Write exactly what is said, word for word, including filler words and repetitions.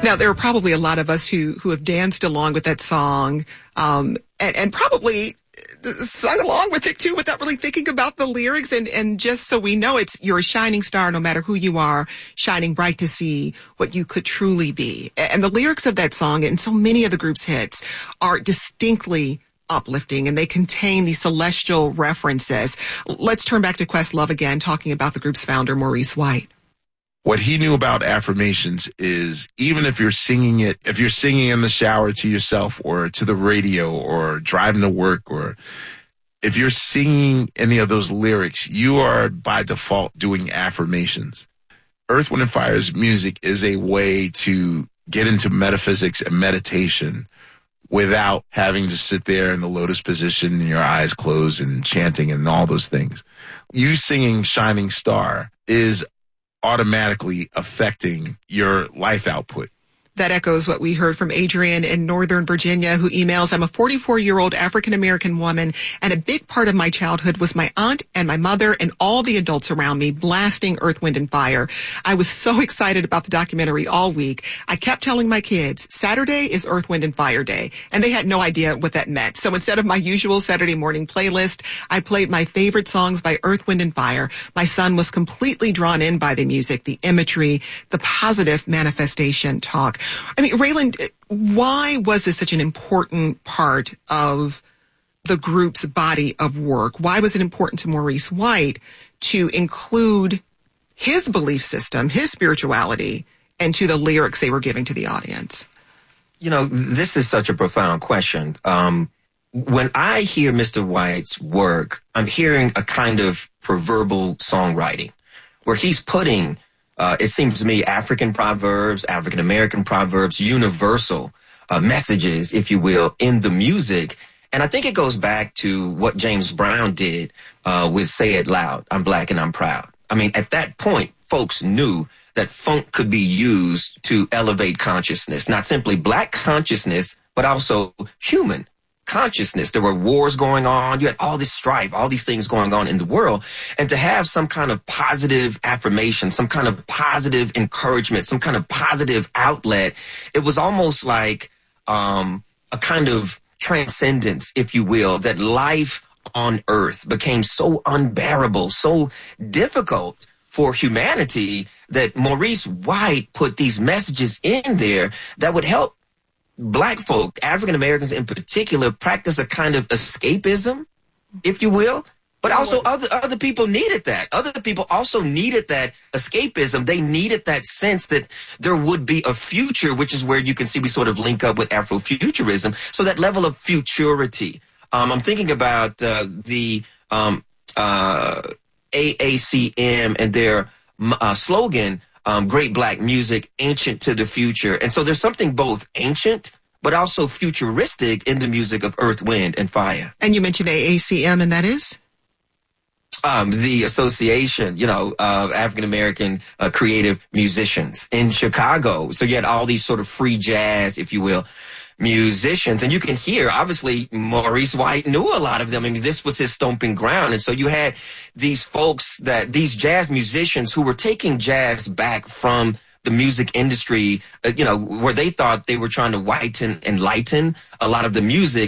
Now, there are probably a lot of us who, who have danced along with that song, um, and, and probably sung along with it too without really thinking about the lyrics. And, and just so we know, it's, you're a shining star no matter who you are, shining bright to see what you could truly be. And the lyrics of that song and so many of the group's hits are distinctly uplifting, and they contain these celestial references. Let's turn back to Questlove again, talking about the group's founder, Maurice White. What he knew about affirmations is, even if you're singing it, if you're singing in the shower to yourself or to the radio or driving to work, or if you're singing any of those lyrics, you are by default doing affirmations. Earth, Wind and Fire's music is a way to get into metaphysics and meditation without having to sit there in the lotus position and your eyes closed and chanting and all those things. You singing Shining Star is automatically affecting your life output. That echoes what we heard from Adrian in Northern Virginia, who emails, I'm a forty-four-year-old African-American woman, and a big part of my childhood was my aunt and my mother and all the adults around me blasting Earth, Wind and Fire. I was so excited about the documentary all week. I kept telling my kids, Saturday is Earth, Wind and Fire Day, and they had no idea what that meant. So instead of my usual Saturday morning playlist, I played my favorite songs by Earth, Wind and Fire. My son was completely drawn in by the music, the imagery, the positive manifestation talk. I mean, Raylan, why was this such an important part of the group's body of work? Why was it important to Maurice White to include his belief system, his spirituality, into the lyrics they were giving to the audience? You know, this is such a profound question. Um, when I hear Mister White's work, I'm hearing a kind of proverbial songwriting where he's putting Uh, it seems to me, African proverbs, African-American proverbs, universal uh, messages, if you will, in the music. And I think it goes back to what James Brown did uh, with Say It Loud, I'm Black and I'm Proud. I mean, at that point, folks knew that funk could be used to elevate consciousness, not simply Black consciousness, but also human consciousness. There were wars going on. You had all this strife, all these things going on in the world. And to have some kind of positive affirmation, some kind of positive encouragement, some kind of positive outlet, it was almost like um, a kind of transcendence, if you will, that life on earth became so unbearable, so difficult for humanity that Maurice White put these messages in there that would help Black folk, African Americans in particular, practice a kind of escapism, if you will. But also other other people needed that. Other people also needed that escapism. They needed that sense that there would be a future, which is where you can see we sort of link up with Afrofuturism. So that level of futurity. Um, I'm thinking about uh, the um, uh, A A C M and their uh, slogan, Um, great Black music, ancient to the future. And so there's something both ancient, but also futuristic in the music of Earth, Wind, and Fire. And you mentioned A A C M, and that is? Um, the association, you know, of African-American uh, creative musicians in Chicago. So you had all these sort of free jazz, if you will, musicians. And you can hear, obviously, Maurice White knew a lot of them. I mean, this was his stomping ground. And so you had these folks that, these jazz musicians who were taking jazz back from the music industry, uh, you know, where they thought they were trying to whiten and lighten a lot of the music.